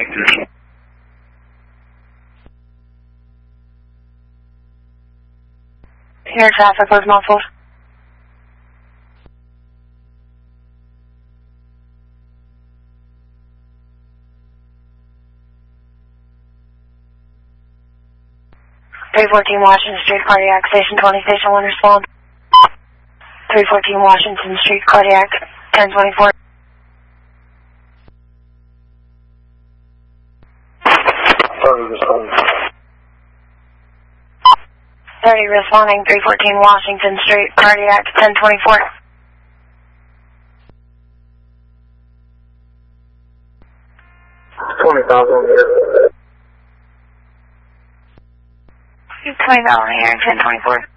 1023. Air traffic was muffled. .314 Washington Street, cardiac, station 20, station 1, respond. 314 Washington Street, cardiac, 1024. 30 responding, 314 Washington Street, cardiac, 1024. 20,000 here. 20,000 here, 1024.